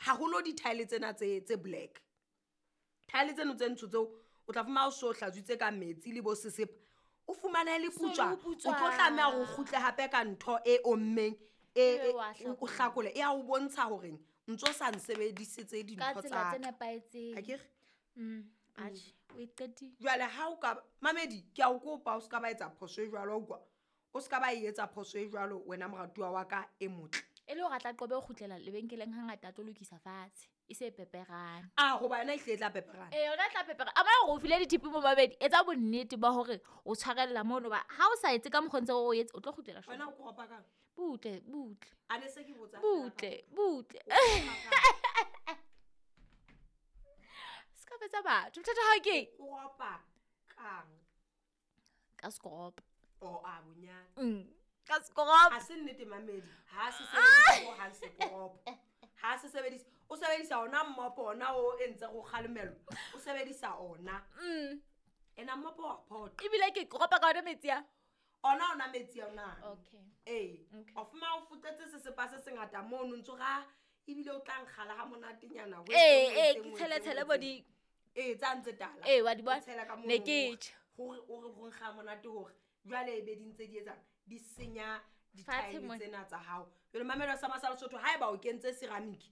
haholo di-tile tsena tse black. Tile tseno tse ntsho tseo o tla fumana o so hlatswitse ka metsi le bo sesepa o fumana le putswa o tlo tlameha go khutle hape ka ntho e ommeng o hlakole e a o bontsha hore ntso sa nsebedisetse dintho tsa akere o iqeti jwale ha o ka mamedi ke a o kopa o ska ba etsa phoso e jwalo kwa o ska ba etsa phoso e jwalo wena moratuwa wa ka e motle e le go gatla qobe go khutlela lebenkeleng hangata a tlo lokisa fatshe e se peperane go ba yona e tla peperane ona tla peperane a ba go file dithipi mo mabedi etsa bonnete ba hore o tshwarella mono ba ha o sa etse ka mokgontse o etse o tlo khutlela wena o kopa kang butle a ne se ke botsa butle ska betsa batho thata ha ke o kopa kang ka skop a bonya ka skop ha se nnete mamedi ha se sebedisa ha se kopa ha se sebedisa o sebedisa ona mmopo ona o entse go khalemelo o sebedisa ona ena mmopo wa phot ibile ke kopa ka ona metsi a ona metsi ona okay of ma o futetse se sepa se sengata mo no ntso ga ibile o tlang khala ha monatenyana ke tshele bodi tsa ntse tala wa di bona ne ke go ga monate hore jwale e be dintse di etsa di senya di-tile tsena tsa hao jwale mamelo sa masala sotho ha eba o kentse ceramic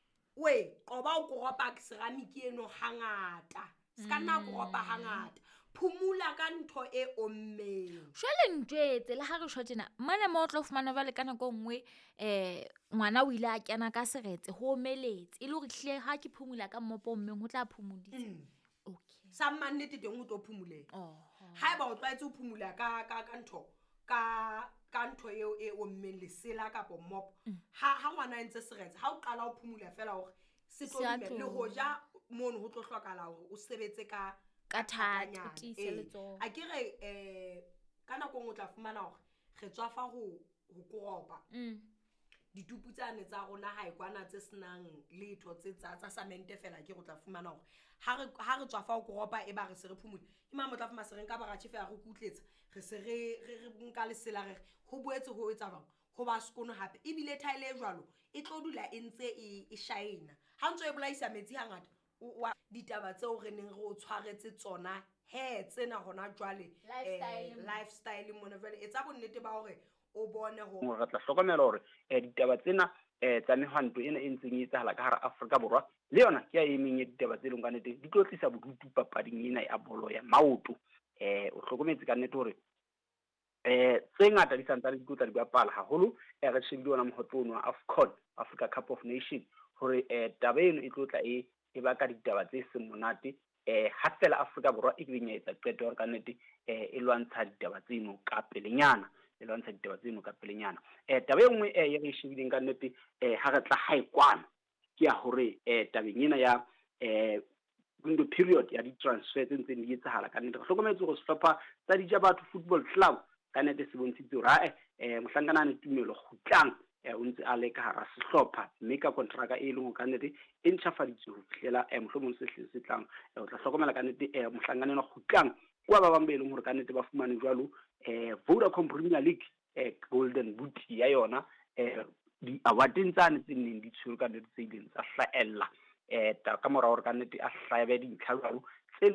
we qoba o koropa ceramic eno hangata ska nna koropa hangata phumula ka ntho e ommeng jwale ntjetse le ha re shotena mana mo tlo fumana ba le kana go nngwe ngwana o ile a kena ka seretse ho omeletse e le hore hle ha ke phumula ka mmopo mmeng ho tla phumuditse okay sa mannete teng o tlo phumulela ha eba o tlaetse o phumula ka ntho ka ntho eo e ommeng le sela ka po mop ha ngwana ntse seretse ha o qala o phumula fela hore se tlo le ho ja mono ho tlo hlokala hore o sebetse ka thata tiseletso a kere kana go ngotla fumana hore re tswafa go koropa ditupu tsane tsa rona ha ikwana tse senang letho tse tsa samente fela ke go tla fumana hore ha re tswafa go koropa e ba re se re phumule ke mama tla fuma se re nka ba ga tshefela go kutletsa re se re nka le sela re ho boetse ho etsa bang go ba sekono hape e bile tile e jwalo e tlo dula e ntse e shine ha ntse e bolaisa metsi hangata wa ditaba tseo re neng re o tshwaretse tsona tsena hona jwale lifestyle mona jwale etsa bonnete ba hore o bone ho re tla hlokomela hore ditaba tsena tsa mehwanto ena e ntseng e etsahala ka hara Afrika Borwa le yona ke ya emeng ya ditaba tse leng ka nnete di tlo tlisa bodutu papading ena ya bolo ya maoto o hlokometse ka nnete hore tse ngata di santsa di tlotla di bapala haholo re shebile ona mohotlong wa AFCON Africa Cup of Nations hore taba eno e tlotla e ba ka ditaba tse seng monate ha fela Afrika Borwa e beng ya etsa qeto hore ka nnete e lwantsha ditaba tseno ka pelenyana taba e nngwe e re shebileng ka nnete ha re tla haikwana ke ya hore tabeng ena ya window period ya di-transfer tse ntseng di etsahala ka nnete re hlokometse hore sehlopha tsa Dijabatho Football Club ka nnete se bontshitse hore mohlankana ne tumelo kgutlang o ntse a le ka hara sehlopha mme ka kontraka e leng ka nnete e ntjhafaditswe ho fihlela mohlomong se hleng se tlang o tla hlokomela ka nnete mohlankana wa kgutlang kwa ba bang ba eleng hore ka nnete ba fumane jwalo Vodacom Premier League Golden Boot ya yona di-awardeng tsane tse neng di tshwere ka nnete tse ileng tsa hlaella ka mora hore ka nnete a hlaebe dintlha jwalo tse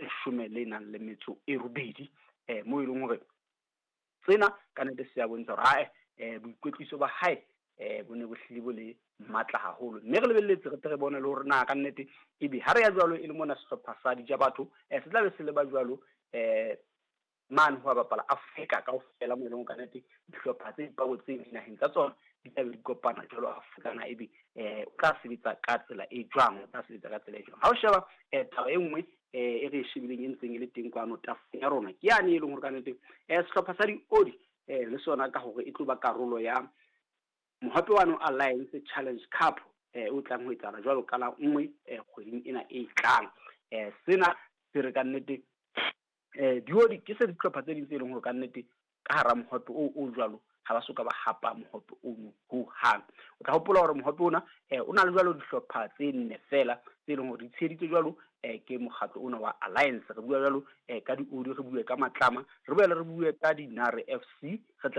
18 mo e leng hore tsena ka nnete se ya bontsha hore boikwetliso ba hae bo ne bo hlile bo le matla haholo mme re lebelletse re bone le hore na ka nnete ebe ha re ya jwalo e le mona sehlopha sa Dijabatho se tla be se le ba jwalo man ho bapala Afrika ka ofela mo leng ka nnete dihlopha tse ipabotseng dinaheng tsa tsona di tla be di kopana jwalo Afrika na ebe o tla sebetsa ka tsela e jwang ha o sheba taba e nngwe e re shebileng e ntseng e le teng kwano tafeng ya rona ke yane e leng hore ka nnete sehlopha sa di-Odi le sona ka hore e tlo ba karolo ya Mohope One Alliance Challenge Cup o tlang ho etsahala jwalo ka la nngwe kgweding ena e tlang sena se re ka nnete diodi ke se ditlhopha tse ding tse leng hore ka nnete ka hara mohope o jwalo ha ba soka ba hapa mohope ono ho hang o tla hopola hore mohope ona o na le jwalo dihlopha tse nne fela tse leng hore di tsheditse jwalo ke mokgatlo ona wa Alliance re bua jwalo ka di-Odi re bue ka Matlama re bua ka Dinare FC re